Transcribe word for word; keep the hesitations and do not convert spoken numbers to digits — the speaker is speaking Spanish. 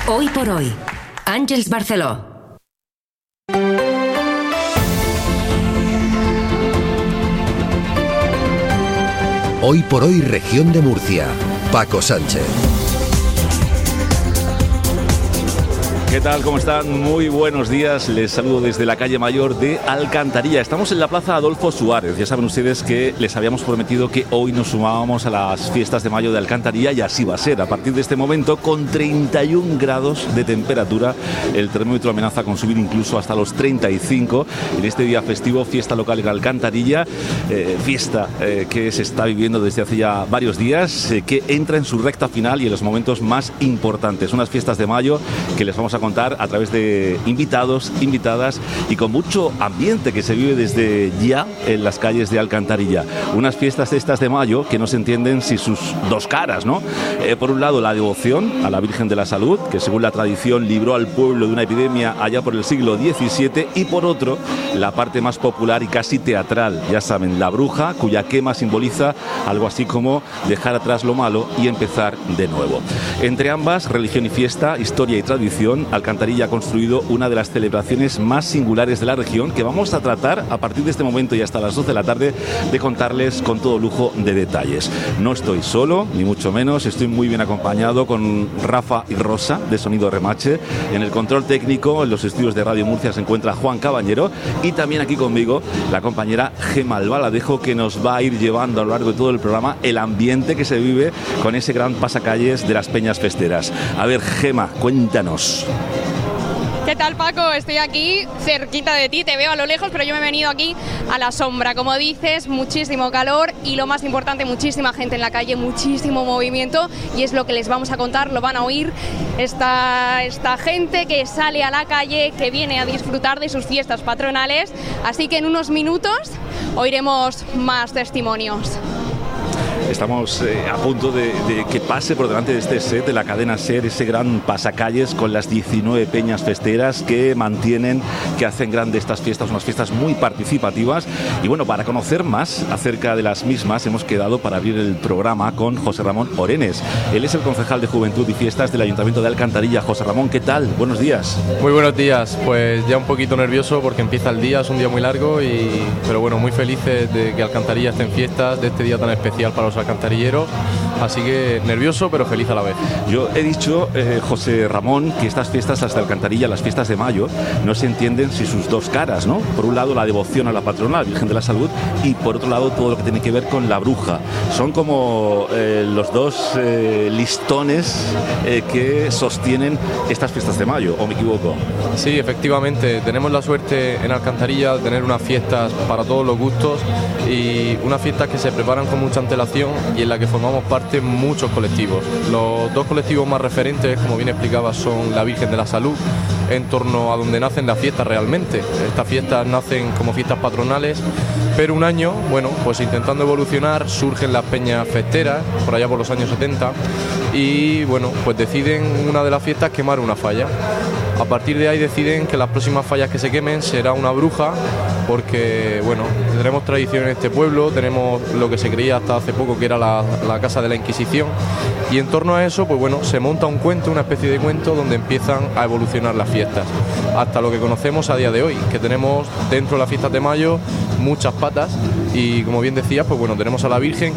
Hoy por hoy, Àngels Barceló. Hoy por hoy, región de Murcia. Paco Sánchez. ¿Qué tal? ¿Cómo están? Muy buenos días. Les saludo desde la calle Mayor de Alcantarilla. Estamos en la plaza Adolfo Suárez. Ya saben ustedes que les habíamos prometido que hoy nos sumábamos a las fiestas de mayo de Alcantarilla y así va a ser. A partir de este momento, con treinta y un grados de temperatura, el termómetro amenaza con subir incluso hasta los treinta y cinco. En este día festivo, fiesta local en Alcantarilla, eh, fiesta eh, que se está viviendo desde hace ya varios días, eh, que entra en su recta final y en los momentos más importantes. Unas fiestas de mayo que les vamos a contar a través de invitados, invitadas y con mucho ambiente que se vive desde ya en las calles de Alcantarilla. Unas fiestas estas de mayo que no se entienden sin sus dos caras, ¿no? Eh, por un lado, la devoción a la Virgen de la Salud, que según la tradición libró al pueblo de una epidemia allá por el siglo diecisiete, y por otro, la parte más popular y casi teatral, ya saben, la bruja, cuya quema simboliza algo así como dejar atrás lo malo y empezar de nuevo. Entre ambas, religión y fiesta, historia y tradición, Alcantarilla ha construido una de las celebraciones más singulares de la región que vamos a tratar a partir de este momento y hasta las doce de la tarde de contarles con todo lujo de detalles. No estoy solo, ni mucho menos, estoy muy bien acompañado con Rafa y Rosa de Sonido Remache. En el control técnico, en los estudios de Radio Murcia, se encuentra Juan Caballero y también aquí conmigo la compañera Gema Albaladejo, que nos va a ir llevando a lo largo de todo el programa el ambiente que se vive con ese gran pasacalles de las Peñas Festeras. A ver, Gema, cuéntanos. ¿Qué tal, Paco? Estoy aquí cerquita de ti, te veo a lo lejos, pero yo me he venido aquí a la sombra. Como dices, muchísimo calor y lo más importante, muchísima gente en la calle, muchísimo movimiento, y es lo que les vamos a contar, lo van a oír. Esta, esta gente que sale a la calle, que viene a disfrutar de sus fiestas patronales, así que en unos minutos oiremos más testimonios. Estamos eh, a punto de, de que pase por delante de este set de la cadena SER ese gran pasacalles con las diecinueve peñas festeras que mantienen, que hacen grande estas fiestas, unas fiestas muy participativas. Y bueno, para conocer más acerca de las mismas hemos quedado para abrir el programa con José Ramón Orenes. Él es el concejal de Juventud y Fiestas del Ayuntamiento de Alcantarilla. José Ramón, ¿qué tal? Buenos días. Muy buenos días. Pues ya un poquito nervioso porque empieza el día, es un día muy largo, y pero bueno, muy felices de que Alcantarilla esté en fiestas, de este día tan especial para los alcantarilleros, así que nervioso pero feliz a la vez. Yo he dicho, eh, José Ramón, que estas fiestas, las de Alcantarilla, las fiestas de mayo, no se entienden sin sus dos caras, ¿no? Por un lado, la devoción a la patrona, la Virgen de la Salud, y por otro lado, todo lo que tiene que ver con la bruja. Son como eh, los dos eh, listones eh, que sostienen estas fiestas de mayo, ¿o me equivoco? Sí, efectivamente, tenemos la suerte en Alcantarilla de tener unas fiestas para todos los gustos y unas fiestas que se preparan con mucha antelación y en la que formamos parte muchos colectivos. Los dos colectivos más referentes, como bien explicaba, son la Virgen de la Salud, en torno a donde nacen las fiestas realmente. Estas fiestas nacen como fiestas patronales, pero un año, bueno, pues intentando evolucionar, surgen las peñas festeras, por allá por los años setenta, y bueno, pues deciden una de las fiestas quemar una falla. A partir de ahí deciden que las próximas fallas que se quemen será una bruja, porque bueno, tenemos tradición en este pueblo, tenemos lo que se creía hasta hace poco que era la, la casa de la Inquisición, y en torno a eso, pues bueno, se monta un cuento, una especie de cuento donde empiezan a evolucionar las fiestas, hasta lo que conocemos a día de hoy, que tenemos dentro de las fiestas de mayo muchas patas, y como bien decías, pues bueno, tenemos a la Virgen,